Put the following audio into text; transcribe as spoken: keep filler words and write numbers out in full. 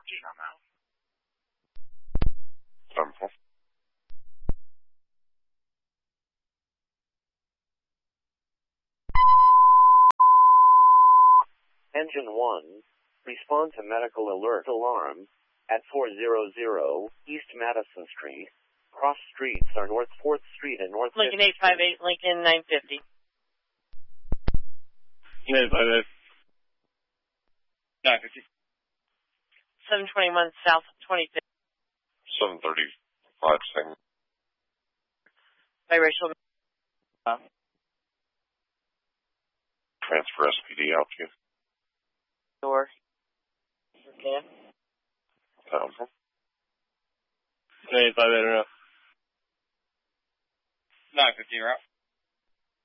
Temple. Engine one, respond to medical alert alarm at four hundred East Madison Street. Cross streets are North fourth Street and North Lincoln eight five eight, Lincoln nine fifty. eight five eight. nine fifty. seven twenty-one South twenty-fifth. seven thirty-five second. Biracial. Uh, Transfer S P D out to you. Door. Okay. Temple. eight five eight enough. nine fifty, right?